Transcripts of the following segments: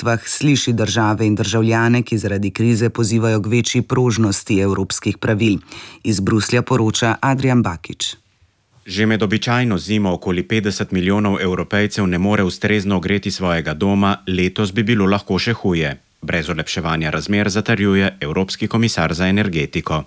volitvah sliši države in državljane, ki zaradi krize pozivajo k večji prožnosti evropskih pravil. Iz Bruslja poroča Adrian Bakič. Že med običajno zimo okoli 50 milijonov Evropejcev ne more ustrezno ogreti svojega doma, letos bi bilo lahko še huje. Brez olepševanja razmer zatrjuje Evropski komisar za energetiko.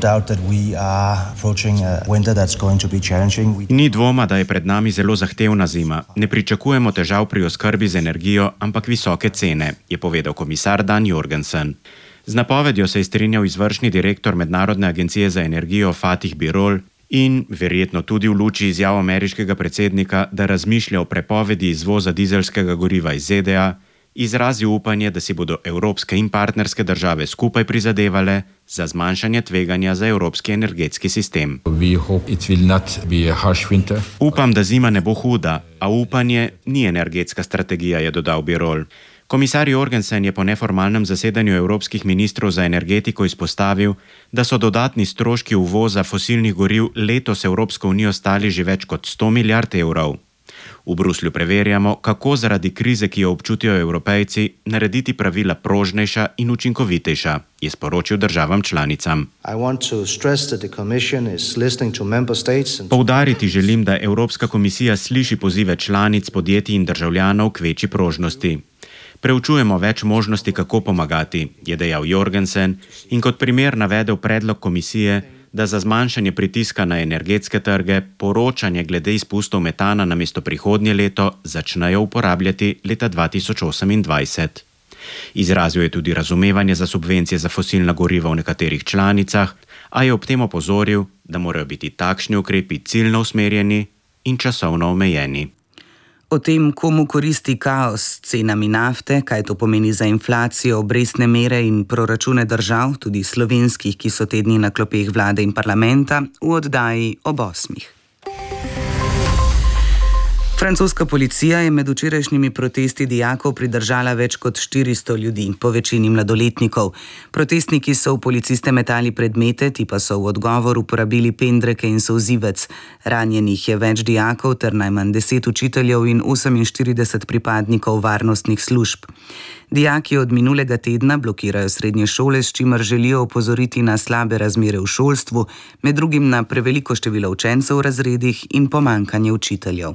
Ni dvoma, da je pred nami zelo zahtevna zima. Ne pričakujemo težav pri oskrbi z energijo, ampak visoke cene, je povedal komisar Dan Jorgensen. Z napovedjo se je strinjal izvršni direktor Mednarodne agencije za energijo Fatih Birol in verjetno tudi v luči izjav ameriškega predsednika, da razmišlja o prepovedi izvoza dizelskega goriva iz ZDA, izrazil upanje, da si bodo evropske in partnerske države skupaj prizadevale za zmanjšanje tveganja za evropski energetski sistem. Upam, da zima ne bo huda, a upanje ni energetska strategija, je dodal Birol. Komisar Jorgensen je po neformalnem zasedanju evropskih ministrov za energetiko izpostavil, da so dodatni stroški uvoza fosilnih goriv letos Evropsko unijo stali že več kot 100 milijard evrov. V Bruslju preverjamo, kako zaradi krize, ki jo občutijo Evropejci, narediti pravila prožnejša in učinkovitejša, je sporočil državam članicam. Poudariti želim, da Evropska komisija sliši pozive članic, podjetij in državljanov k večji prožnosti. Preučujemo več možnosti, kako pomagati, je dejal Jorgensen in kot primer navedel predlog komisije, da za zmanjšanje pritiska na energetske trge poročanje glede izpustov metana namesto prihodnje leto začnejo uporabljati leta 2028. Izrazil je tudi razumevanje za subvencije za fosilna goriva v nekaterih članicah, a je ob tem opozoril, da morajo biti takšni ukrepi ciljno usmerjeni in časovno omejeni. O tem, komu koristi kaos s cenami nafte, kaj to pomeni za inflacijo, obrestne mere in proračune držav, tudi slovenskih, ki so te dni na klopeh vlade in parlamenta, v oddaji ob 8. Francoska policija je med včerajšnjimi protesti dijakov pridržala več kot 400 ljudi, po večini mladoletnikov. Protestniki so v policiste metali predmete, ti pa so v odgovor uporabili pendreke in solzivec. Ranjenih je več dijakov ter najmanj 10 učiteljev in 48 pripadnikov varnostnih služb. Dijaki od minulega tedna blokirajo srednje šole, s čimer želijo opozoriti na slabe razmere v šolstvu, med drugim na preveliko število učencev v razredih in pomanjkanje učiteljev.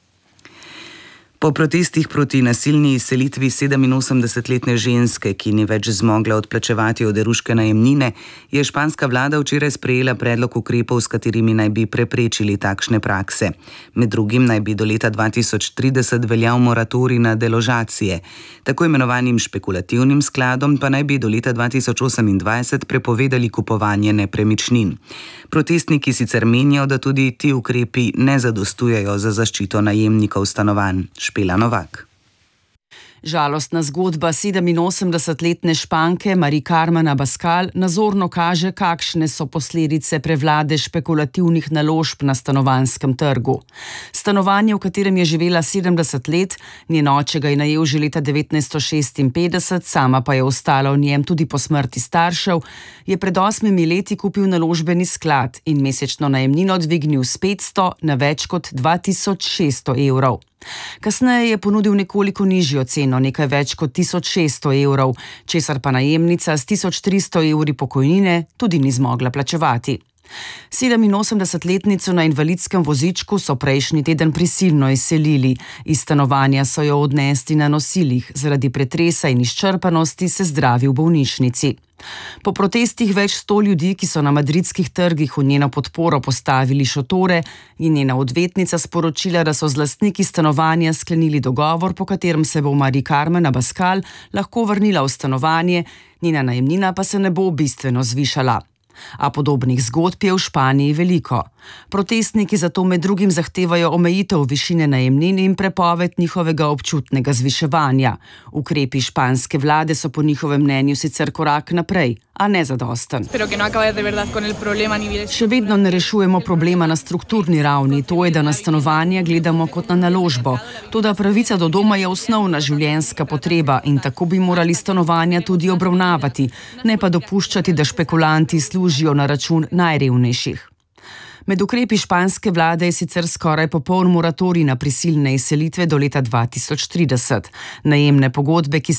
Po protestih proti nasilni izselitvi 87-letne ženske, ki ni več zmogla odplačevati oderuške najemnine, je španska vlada včeraj sprejela predlog ukrepov, s katerimi naj bi preprečili takšne prakse. Med drugim naj bi do leta 2030 veljal moratorij na deložacije. Tako imenovanim špekulativnim skladom pa naj bi do leta 2028 prepovedali kupovanje nepremičnin. Protestniki sicer menijo, da tudi ti ukrepi ne zadostujejo za zaščito najemnikov stanovanj. Špela Novak. Žalostna zgodba 87-letne Španke Mari-Carmen Abascal nazorno kaže, kakšne so posledice prevlade špekulativnih naložb na stanovanjskem trgu. Stanovanje, v katerem je živela 70 let, njen oče ga je najel že leta 1956, sama pa je ostala v njem tudi po smrti staršev, je pred 8 leti kupil naložbeni sklad in mesečno najemnino dvignil s 500 na več kot 2600 evrov. Kasneje je ponudil nekoliko nižjo ceno, nekaj več kot 1600 evrov, česar pa najemnica s 1300 evri pokojnine tudi ni zmogla plačevati. 87-letnico na invalidskem vozičku so prejšnji teden prisilno izselili. Iz stanovanja so jo odnesli na nosilih, zaradi pretresa in izčrpanosti se zdravi v bolnišnici. Po protestih več 100 ljudi, ki so na madridskih trgih v njeno podporo postavili šotore, je njena odvetnica sporočila, da so z lastniki stanovanja sklenili dogovor, po katerem se bo Mari-Carmen Abascal lahko vrnila v stanovanje, njena najemnina pa se ne bo bistveno zvišala. A podobnih zgodb je v Španiji veliko. Protestniki zato med drugim zahtevajo omejitev višine najemnin in prepoved njihovega občutnega zviševanja. Ukrepi španske vlade so po njihovem mnenju sicer korak naprej, a ne zadosten. Še vedno ne rešujemo problema na strukturni ravni, to je, da na stanovanje gledamo kot na naložbo. Toda pravica do doma je osnovna življenjska potreba in tako bi morali stanovanja tudi obravnavati, ne pa dopuščati, da špekulanti služijo na račun najrevnejših. Med ukrepi španske vlade je sicer skoraj popoln moratorij na prisilne izselitve do leta 2030. Najemne pogodbe, ki